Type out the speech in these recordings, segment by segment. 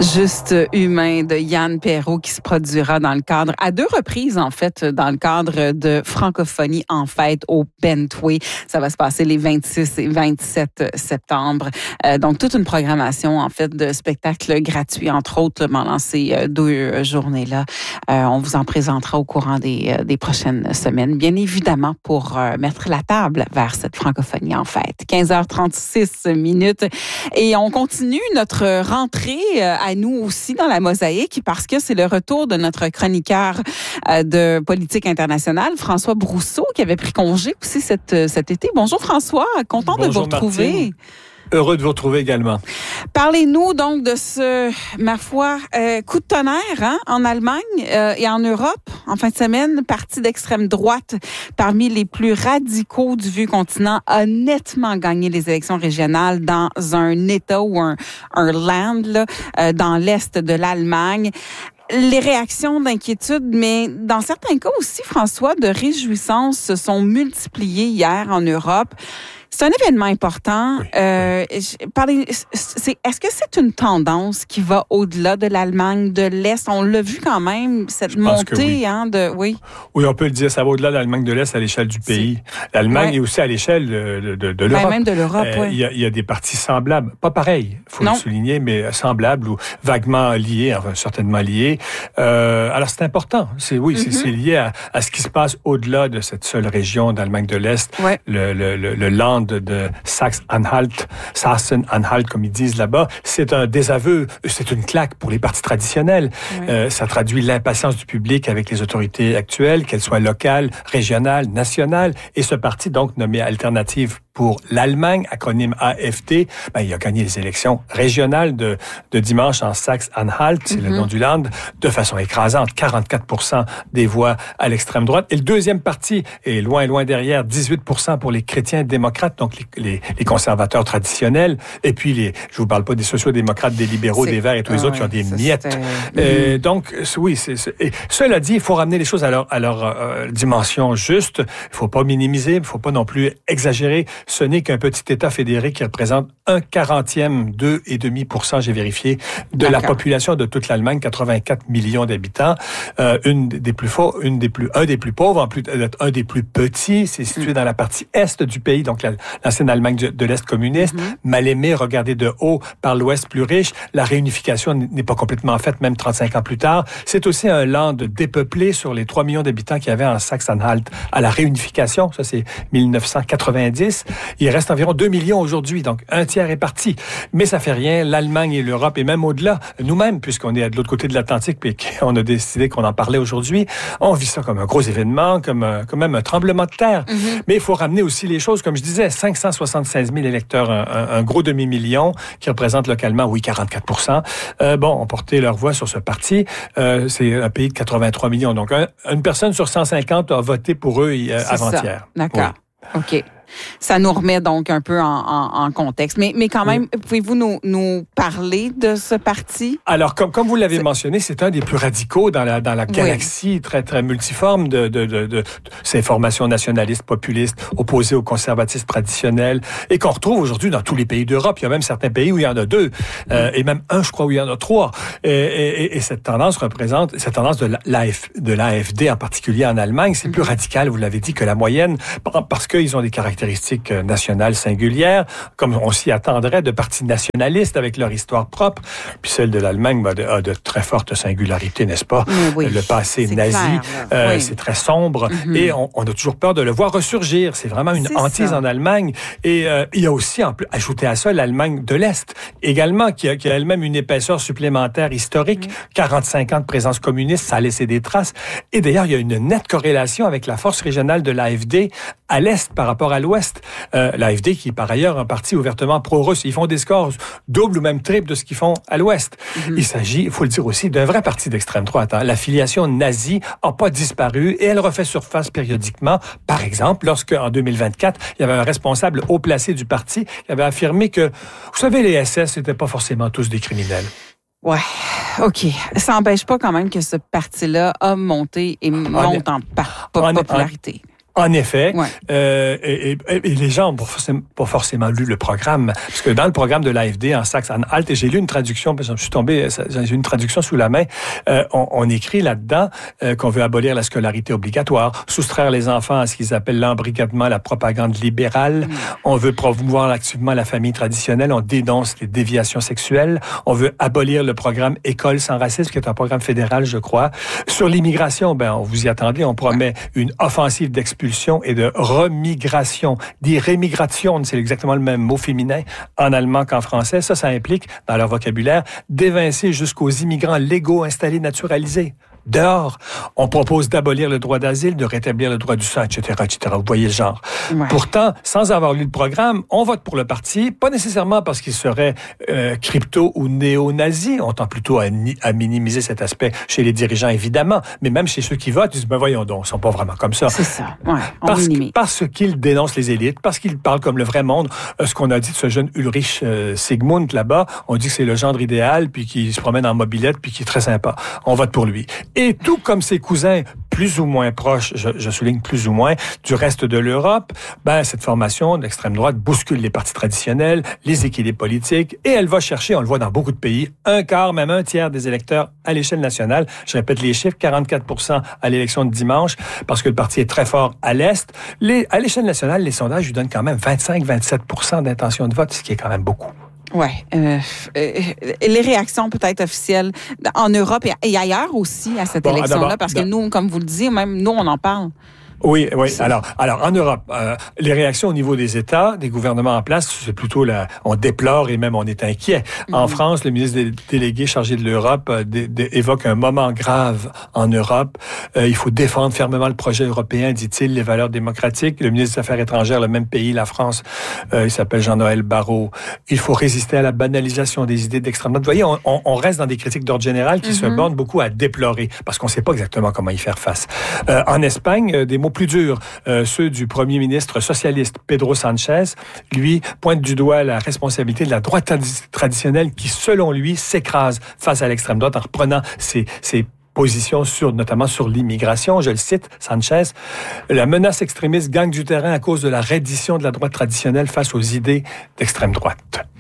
Juste humain de Yann Perrault qui se produira dans le cadre, à 2 reprises en fait, dans le cadre de Francophonie en fête au Pentway. Ça va se passer les 26 et 27 septembre. Donc toute une programmation en fait de spectacles gratuits, entre autres pendant ces 2 journées-là. On vous en présentera au courant des prochaines semaines, bien évidemment, pour mettre la table vers cette Francophonie en fête. 15h36 minutes. Et on continue notre rentrée à nous aussi dans la mosaïque parce que c'est le retour de notre chroniqueur de politique internationale, François Brousseau, qui avait pris congé aussi cet été. Bonjour François, content de vous retrouver. Martine. Heureux de vous retrouver également. Parlez-nous donc de ce, ma foi, coup de tonnerre en Allemagne et en Europe. En fin de semaine, parti d'extrême droite parmi les plus radicaux du vieux continent a nettement gagné les élections régionales dans un État ou un land là, dans l'est de l'Allemagne. Les réactions d'inquiétude, mais dans certains cas aussi, François, de réjouissance se sont multipliées hier en Europe. C'est un événement important. Oui. Est-ce que c'est une tendance qui va au-delà de l'Allemagne de l'Est? On l'a vu quand même, cette montée, oui. Oui, on peut le dire, ça va au-delà de l'Allemagne de l'Est à l'échelle du pays. L'Allemagne est aussi à l'échelle de l'Europe. Même de l'Europe, oui. Il y a des partis semblables, pas pareils, il faut le souligner, mais semblables ou vaguement liés, enfin certainement liés. Alors c'est important. C'est lié à ce qui se passe au-delà de cette seule région d'Allemagne de l'Est, le land de Sachsen-Anhalt, comme ils disent là-bas. C'est un désaveu, c'est une claque pour les partis traditionnels. Ça traduit l'impatience du public avec les autorités actuelles, qu'elles soient locales, régionales, nationales. Et ce parti, donc nommé Alternative pour l'Allemagne, acronyme AfD, il a gagné les élections régionales de dimanche en Sachsen-Anhalt, c'est le nom du land, de façon écrasante, 44% des voix à l'extrême droite. Et le deuxième parti est loin derrière, 18% pour les chrétiens démocrates, donc les conservateurs traditionnels. Et puis, je vous parle pas des sociaux-démocrates, des libéraux, des Verts et tous les autres qui ont des miettes. Donc, oui, cela dit, il faut ramener les choses à leur dimension juste. Il faut pas minimiser, il faut pas non plus exagérer. Ce n'est qu'un petit État fédéré qui représente 1/40, 2,5%, j'ai vérifié, de la population de toute l'Allemagne, 84 millions d'habitants. Un des plus pauvres, en plus d'être un des plus petits. C'est situé dans la partie est du pays, donc l'ancienne Allemagne de l'Est communiste. Mal aimé, regardé de haut par l'Ouest plus riche. La réunification n'est pas complètement faite, même 35 ans plus tard. C'est aussi un land dépeuplé sur les 3 millions d'habitants qu'il y avait en Sachsen-Anhalt à la réunification. Ça, c'est 1990. Il reste environ 2 millions aujourd'hui, donc un tiers est parti. Mais ça fait rien, l'Allemagne et l'Europe, et même au-delà, nous-mêmes, puisqu'on est de l'autre côté de l'Atlantique, puis qu'on a décidé qu'on en parlait aujourd'hui, on vit ça comme un gros événement, comme même un tremblement de terre. Mais il faut ramener aussi les choses, comme je disais, 576 000 électeurs, un gros demi-million, qui représente localement, 44%, ont porté leur voix sur ce parti. C'est un pays de 83 millions, donc une personne sur 150 a voté pour eux avant-hier. D'accord. Oui. OK. Ça nous remet donc un peu en contexte. Mais quand même, pouvez-vous nous parler de ce parti? Alors, comme vous l'avez mentionné, c'est un des plus radicaux dans la galaxie très, très multiforme de ces formations nationalistes, populistes, opposées aux conservatistes traditionnels, et qu'on retrouve aujourd'hui dans tous les pays d'Europe. Il y a même certains pays où il y en a 2, et même un, je crois, où il y en a 3. Et cette tendance de l'AfD, en particulier en Allemagne, c'est plus radical, vous l'avez dit, que la moyenne, parce qu'ils ont des caractéristiques nationales singulières, comme on s'y attendrait de partis nationalistes avec leur histoire propre. Puis celle de l'Allemagne a de très fortes singularités, n'est-ce pas? Le passé nazi, c'est très sombre, et on a toujours peur de le voir ressurgir. C'est vraiment une hantise en Allemagne. Et il y a aussi, ajouté à ça, l'Allemagne de l'Est, également, qui a elle-même une épaisseur supplémentaire historique. 45 ans de présence communiste, ça a laissé des traces. Et d'ailleurs, il y a une nette corrélation avec la force régionale de l'AfD à l'Est par rapport à l'Ouest. L'AfD, qui est par ailleurs un parti ouvertement pro-russe. Ils font des scores double ou même triple de ce qu'ils font à l'Ouest. Il s'agit, il faut le dire aussi, d'un vrai parti d'extrême droite. L'affiliation nazie n'a pas disparu et elle refait surface périodiquement. Par exemple, lorsque, en 2024, il y avait un responsable haut placé du parti qui avait affirmé que, vous savez, les SS n'étaient pas forcément tous des criminels. Ouais, OK. Ça n'empêche pas quand même que ce parti-là a monté et monte en popularité. En effet, et les gens n'ont pas forcément lu le programme, parce que dans le programme de l'AFD en Saxe-Anhalt, et j'ai lu une traduction, parce que je suis tombé, j'ai une traduction sous la main, on écrit là-dedans qu'on veut abolir la scolarité obligatoire, soustraire les enfants à ce qu'ils appellent l'embrigadement, la propagande libérale, on veut promouvoir activement la famille traditionnelle, on dénonce les déviations sexuelles, on veut abolir le programme École sans racisme, qui est un programme fédéral, je crois. Sur l'immigration, on vous y attendez, on promet une offensive d'expulsion et de remigration. Dit rémigration, c'est exactement le même mot féminin en allemand qu'en français. Ça implique, dans leur vocabulaire, d'évincer jusqu'aux immigrants légaux installés naturalisés. Dehors, on propose d'abolir le droit d'asile, de rétablir le droit du sang, etc., etc. Vous voyez le genre. Ouais. Pourtant, sans avoir lu le programme, on vote pour le parti, pas nécessairement parce qu'il serait crypto ou néo-nazi. On tend plutôt à minimiser cet aspect chez les dirigeants, évidemment, mais même chez ceux qui votent, ils disent, voyons donc, ils sont pas vraiment comme ça. C'est ça, parce qu'ils dénoncent les élites, parce qu'ils parlent comme le vrai monde. Ce qu'on a dit de ce jeune Ulrich Sigmund, là-bas, on dit que c'est le gendre idéal, puis qu'il se promène en mobilette, puis qui est très sympa. On vote pour lui. Et tout comme ses cousins plus ou moins proches, je souligne plus ou moins, du reste de l'Europe, cette formation d'extrême droite bouscule les partis traditionnels, les équilibres politiques, et elle va chercher, on le voit dans beaucoup de pays, un quart, même un tiers des électeurs à l'échelle nationale. Je répète les chiffres, 44% à l'élection de dimanche, parce que le parti est très fort à l'Est. À l'échelle nationale, les sondages lui donnent quand même 25-27% d'intention de vote, ce qui est quand même beaucoup. Oui. Les réactions peut-être officielles en Europe et ailleurs aussi à cette élection-là, parce que nous, comme vous le dites, même nous, on en parle. Oui. Alors, en Europe, les réactions au niveau des États, des gouvernements en place, c'est plutôt on déplore et même on est inquiet. En France, le ministre délégué chargé de l'Europe évoque un moment grave en Europe. Il faut défendre fermement le projet européen, dit-il, les valeurs démocratiques. Le ministre des Affaires étrangères, le même pays, la France, il s'appelle Jean-Noël Barrot. Il faut résister à la banalisation des idées d'extrême droite. Vous voyez, on reste dans des critiques d'ordre général qui se bornent beaucoup à déplorer, parce qu'on ne sait pas exactement comment y faire face. En Espagne, des mots plus durs, ceux du premier ministre socialiste Pedro Sánchez, lui, pointe du doigt la responsabilité de la droite traditionnelle qui, selon lui, s'écrase face à l'extrême droite en reprenant ses positions notamment sur l'immigration. Je le cite, Sánchez, la menace extrémiste gagne du terrain à cause de la reddition de la droite traditionnelle face aux idées d'extrême droite.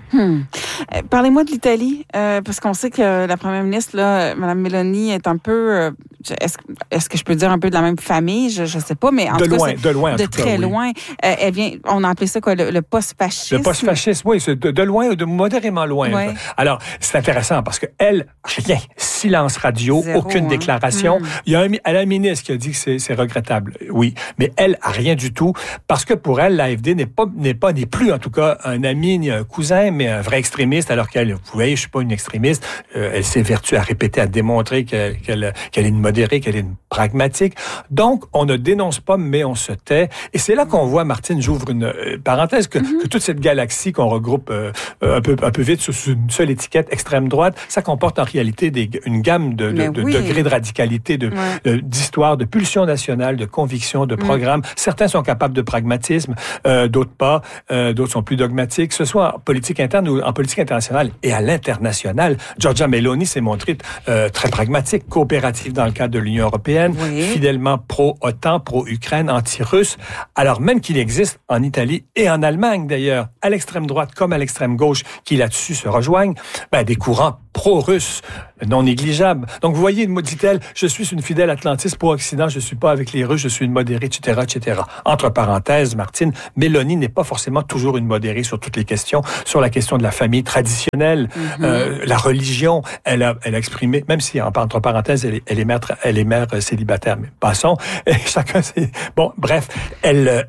Parlez-moi de l'Italie, parce qu'on sait que la première ministre, là, Mme Meloni, est un peu... Est-ce que je peux dire un peu de la même famille? Je sais pas, mais en tout cas... De très loin. Elle vient... On a appelé ça quoi, le post-fascisme? Le post-fascisme, oui, c'est de loin ou de modérément loin. Ouais. Alors, c'est intéressant parce qu'elle, rien, silence radio, aucune déclaration. Il y a un ministre qui a dit que c'est regrettable, oui, mais elle, rien du tout, parce que pour elle, l'AFD n'est plus, en tout cas, un ami ni un cousin, mais un vrai extrémiste, alors qu'elle, vous voyez, je suis pas une extrémiste, elle s'évertue à répéter, à démontrer qu'elle est une modérée, qu'elle est une pragmatique. Donc, on ne dénonce pas, mais on se tait. Et c'est là qu'on voit, Martine, j'ouvre une parenthèse, que toute cette galaxie qu'on regroupe un peu vite sous une seule étiquette extrême droite, ça comporte en réalité une gamme de degrés de radicalité, d'histoire, de pulsion nationale, de conviction, de programme. Certains sont capables de pragmatisme, d'autres pas, d'autres sont plus dogmatiques, que ce soit en politique interne ou en politique internationale et à l'international. Giorgia Meloni s'est montrée très pragmatique, coopérative dans le cadre de l'Union européenne, fidèlement pro-OTAN, pro-Ukraine, anti-russe, alors même qu'il existe en Italie et en Allemagne d'ailleurs, à l'extrême droite comme à l'extrême gauche, qui là-dessus se rejoignent, des courants pro-russes, non négligeables. Donc, vous voyez, dit-elle, je suis une fidèle atlantiste pro-Occident, je ne suis pas avec les Russes, je suis une modérée, etc., etc. Entre parenthèses, Martine, Meloni n'est pas forcément toujours une modérée sur toutes les questions, sur la question de la famille traditionnelle, la religion, elle a exprimé, même si, entre parenthèses, elle est mère célibataire, mais passons, chacun c'est... Bon, bref, elle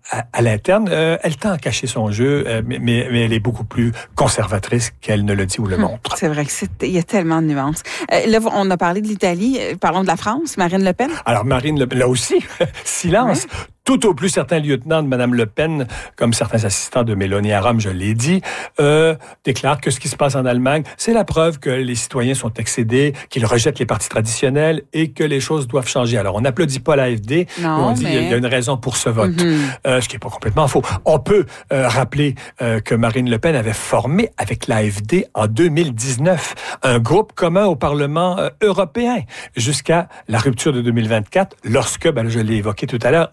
à l'interne, elle tend à cacher son jeu, mais elle est beaucoup plus conservatrice qu'elle ne le dit ou le montre. C'est vrai qu'il y a tellement de nuances. Là, on a parlé de l'Italie, parlons de la France, Marine Le Pen. Alors, Marine Le Pen, là aussi, silence. Ouais. Tout au plus, certains lieutenants de Mme Le Pen, comme certains assistants de Mélanie à Rome, je l'ai dit, déclarent que ce qui se passe en Allemagne, c'est la preuve que les citoyens sont excédés, qu'ils rejettent les partis traditionnels et que les choses doivent changer. Alors, on n'applaudit pas l'AFD, mais on dit qu'il y a une raison pour ce vote, ce qui n'est pas complètement faux. On peut rappeler que Marine Le Pen avait formé avec l'AFD en 2019 un groupe commun au Parlement européen jusqu'à la rupture de 2024, lorsque, je l'ai évoqué tout à l'heure, un chef de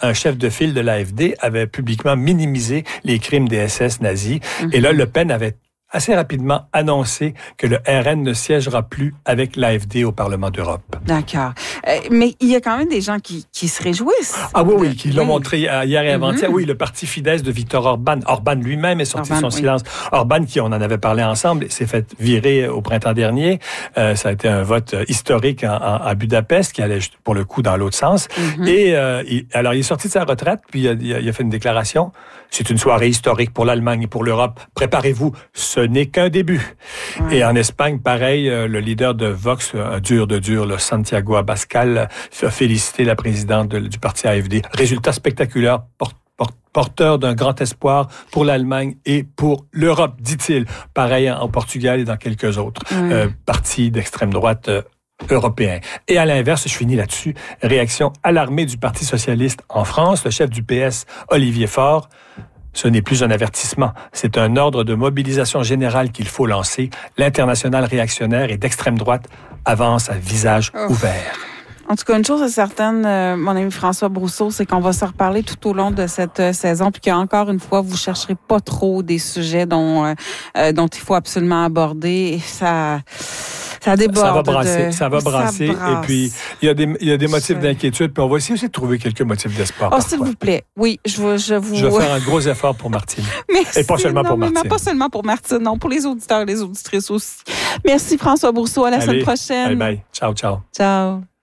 de file de l'AfD avait publiquement minimisé les crimes des SS nazis. Et là, Le Pen avait assez rapidement annoncé que le RN ne siégera plus avec l'AfD au Parlement d'Europe. D'accord. Mais il y a quand même des gens qui se réjouissent. Ah oui, qui l'ont montré hier et avant-hier. Oui, le parti Fidesz de Viktor Orban. Orban lui-même est sorti de son silence. Orban, qui on en avait parlé ensemble, s'est fait virer au printemps dernier. Ça a été un vote historique à Budapest, qui allait pour le coup dans l'autre sens. Et alors, il est sorti de sa retraite, puis il a fait une déclaration. C'est une soirée historique pour l'Allemagne et pour l'Europe. Préparez-vous, ce n'est qu'un début. Et en Espagne, pareil, le leader de Vox, dur de dur, le Santiago Abascal, a félicité la présidente du parti AfD. Résultat spectaculaire, porteur d'un grand espoir pour l'Allemagne et pour l'Europe, dit-il. Pareil en Portugal et dans quelques autres partis d'extrême droite européens. Et à l'inverse, je finis là-dessus, réaction alarmée du Parti socialiste en France. Le chef du PS, Olivier Faure, ce n'est plus un avertissement, c'est un ordre de mobilisation générale qu'il faut lancer. L'internationale réactionnaire et d'extrême droite avance à visage ouvert. En tout cas, une chose est certaine, mon ami François Brousseau, c'est qu'on va se reparler tout au long de cette saison, puis qu'encore une fois, vous chercherez pas trop des sujets dont il faut absolument aborder. Ça déborde. Ça va brasser. Et puis, il y a des motifs d'inquiétude. Puis on va essayer aussi de trouver quelques motifs d'espoir. Oh, s'il vous plaît. Oui, je vais faire un gros effort pour Martine. Merci. Et pas seulement pour Martine. Mais pas seulement pour Martine, non, pour les auditeurs et les auditrices aussi. Merci François Brousseau. À la semaine prochaine. Bye. Ciao. Ciao.